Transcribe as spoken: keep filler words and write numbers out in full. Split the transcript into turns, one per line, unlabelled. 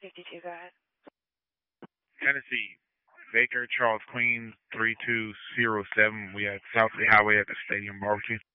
fifty-two, go ahead.
Tennessee, Baker Charles Queen three two zero seven. We at South Lee Highway at the Stadium Barbecue.